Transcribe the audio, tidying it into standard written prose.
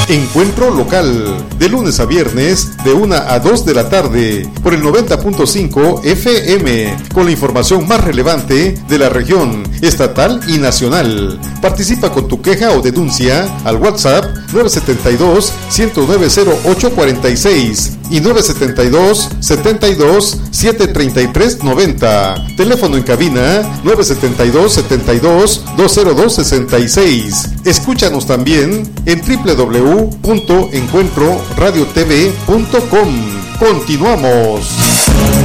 Encuentro local, de lunes a viernes, de 1 a 2 de la tarde, por el 90.5 FM, con la información más relevante de la región, estatal y nacional. Participa con tu queja o denuncia al WhatsApp 972-109-0846 y 972-72-733-90. Teléfono en cabina 972-72-20266. Escúchanos también en www.encuentroradiotv.com. Continuamos.